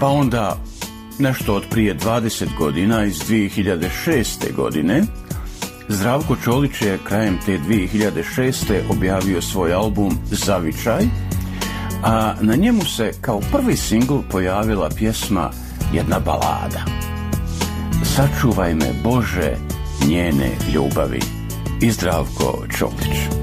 Pa onda nešto od prije 20 godina, iz 2006. godine, Zdravko Čolić je krajem te 2006. objavio svoj album Zavičaj, a na njemu se kao prvi singl pojavila pjesma jedna balada. Sačuvaj me Bože njene ljubavi. I Zdravko Čolić.